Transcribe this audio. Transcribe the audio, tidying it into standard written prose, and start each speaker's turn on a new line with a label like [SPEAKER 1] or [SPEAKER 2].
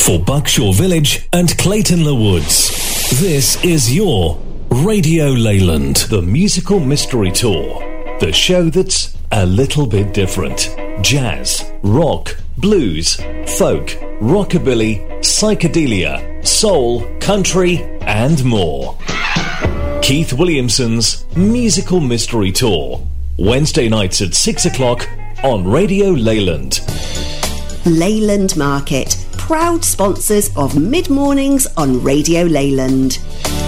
[SPEAKER 1] for Buckshaw Village and Clayton-le Woods. This is your Radio Leyland, the musical mystery tour. The show that's a little bit different. Jazz, rock, blues, folk, rockabilly, psychedelia, soul, country, and more. Keith Williamson's Musical Mystery Tour. Wednesday nights at 6 o'clock on Radio Leyland.
[SPEAKER 2] Leyland Market, proud sponsors of Mid-Mornings on Radio Leyland.